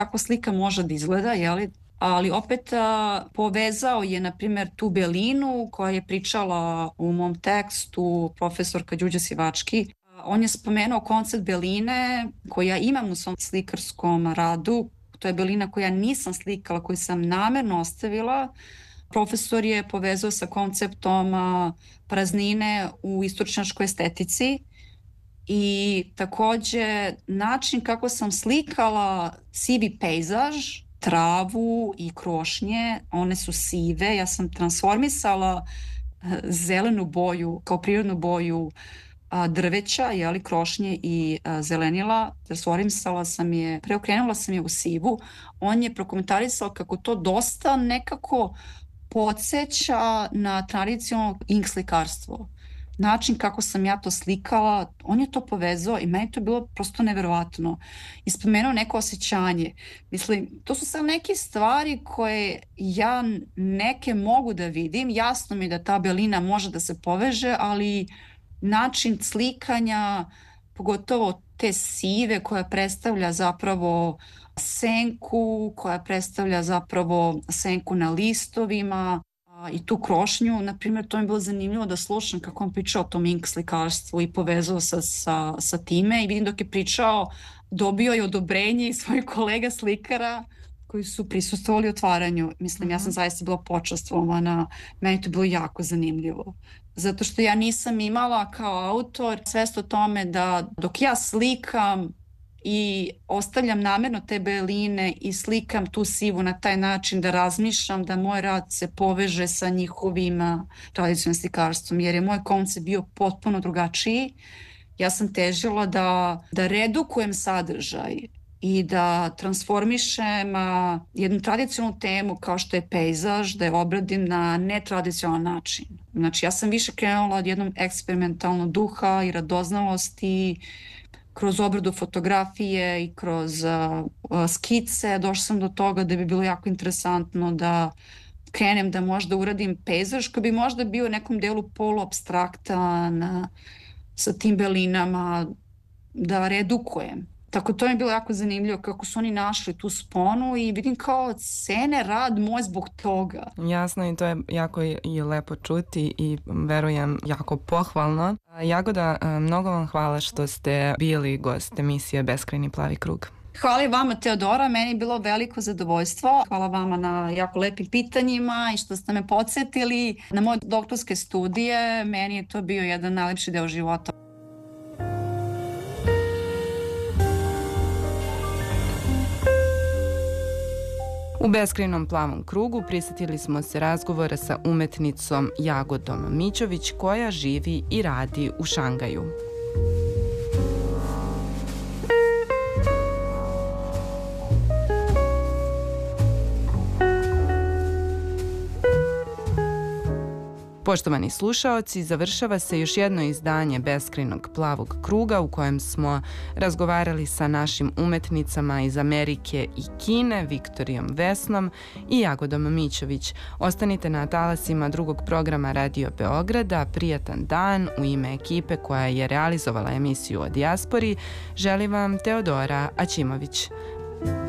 kako slika može da izgleda, jeli? Ali opet povezao je, na primjer, tu belinu koja je pričala u mom tekstu profesorka Đuđa Sivački. On je spomenuo koncept beline koji ja imam u svom slikarskom radu. To je belina koju ja nisam slikala, koju sam namerno ostavila. Profesor je povezao sa konceptom praznine u istočnjačkoj estetici i takođe način kako sam slikala sivi pejzaž, travu i krošnje, one su sive, ja sam transformisala zelenu boju kao prirodnu boju drveća, jeli, krošnje i zelenila, transformisala sam je, preokrenula sam je u sivu. On je prokomentarisao kako to dosta nekako podsjeća na tradicionalno ink slikarstvo. Način kako sam ja to slikala, on je to povezao i meni to je bilo prosto neverovatno. I spomenuo neko osjećanje. Mislim, to su sad neke stvari koje ja neke mogu da vidim. Jasno mi da ta belina može da se poveže, ali način slikanja, pogotovo te sive koja predstavlja zapravo senku, koja predstavlja zapravo senku na listovima i tu krošnju, na primjer, to mi je bilo zanimljivo da slušam kako on pričao o tom ink slikarstvu i povezao sa time i vidim dok je pričao, dobio je odobrenje i svojih kolega slikara koji su prisustvovali otvaranju. Mislim, ja sam zaista bila počastvovana, meni to bilo jako zanimljivo. Zato što ja nisam imala kao autor svest o tome da dok ja slikam i ostavljam namerno te beline i slikam tu sivu na taj način da razmišljam da moj rad se poveže sa njihovim tradicionalnim slikarstvom, jer je moj koncept bio potpuno drugačiji. Ja sam težila da redukujem sadržaj i da transformišem jednu tradicionalnu temu kao što je pejzaž, da je obradim na netradicionalan način. Znači, ja sam više krenula od jednog eksperimentalnog duha i radoznalosti, kroz obradu fotografije i kroz skice. Došla sam do toga da bi bilo jako interesantno da krenem da možda uradim pejzaž koji bi možda bio u nekom delu poluapstraktan, sa tim belinama, da redukujem. Tako to mi je bilo jako zanimljivo kako su oni našli tu sponu i vidim kao cene rad moj zbog toga. Jasno, i to je jako i lepo čuti i verujem jako pohvalno. Jagoda, mnogo vam hvala što ste bili gost emisije Beskrajni plavi krug. Hvala i vama, Teodora, meni je bilo veliko zadovoljstvo. Hvala vama na jako lepim pitanjima i što ste me podsjetili na moje doktorske studije. Meni je to bio jedan najlepši deo života. U Beskrajnom plavom krugu prisetili smo se razgovora sa umetnicom Jagodom Mićović koja živi i radi u Šangaju. Poštovani slušaoci, završava se još jedno izdanje Beskrajnog plavog kruga u kojem smo razgovarali sa našim umetnicama iz Amerike i Kine, Viktorijom Vesnom i Jagodom Mićović. Ostanite na talasima drugog programa Radio Beograda. Prijatan dan u ime ekipe koja je realizovala emisiju o dijaspori. Želim vam Teodora Aćimović.